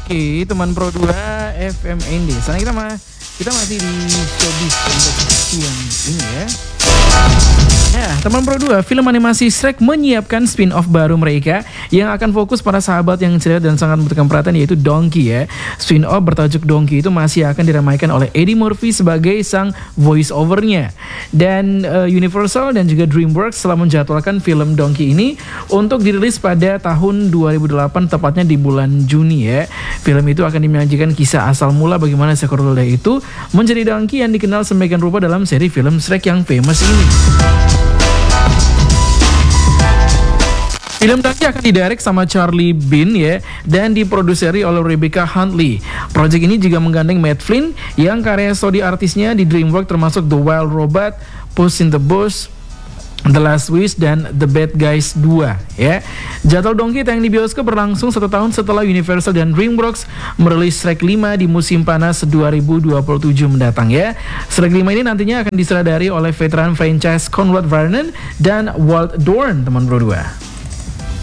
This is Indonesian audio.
Oke, teman Pro 2 FMND. Sana kita masih di showbiz untuk siang ini ya. Ya, teman Pro 2, film animasi Shrek menyiapkan spin-off baru mereka yang akan fokus pada sahabat yang ceria dan sangat membutuhkan perhatian, yaitu Donkey ya. Spin-off bertajuk Donkey itu masih akan diramaikan oleh Eddie Murphy sebagai sang voice overnya. Dan Universal dan juga DreamWorks telah menjadwalkan film Donkey ini untuk dirilis pada tahun 2008, tepatnya di bulan Juni ya. Film itu akan menyajikan kisah asal mula bagaimana seekor keledai itu menjadi donkey yang dikenal semikian rupa dalam seri film Shrek yang famous ini. Film Donkey akan didirect sama Charlie Bean ya, dan diproduseri oleh Rebecca Huntley. Project ini juga menggandeng Matt Flynn yang karya studi artisnya di DreamWorks termasuk The Wild Robot, Puss in the Bush, The Last Wish, dan The Bad Guys 2 ya. Jadwal Donkey tayang di bioskop berlangsung 1 tahun setelah Universal dan DreamWorks merilis Shrek 5 di musim panas 2027 mendatang ya. Shrek 5 ini nantinya akan disutradari oleh veteran franchise Conrad Vernon dan Walt Dorn, teman Pro 2.